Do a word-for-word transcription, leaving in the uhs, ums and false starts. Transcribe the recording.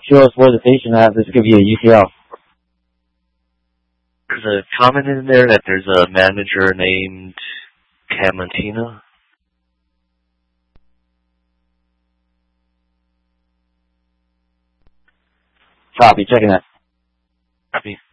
show us where the station is. This could be a U T L. There's a comment in there that there's a manager named Clementina. Copy, checking that. Copy.